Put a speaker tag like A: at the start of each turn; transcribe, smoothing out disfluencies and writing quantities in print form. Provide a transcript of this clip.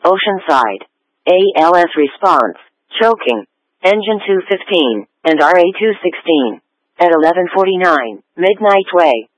A: Oceanside. ALS response, choking, engine 215, and RA 216. At 11:49, Midnight Way.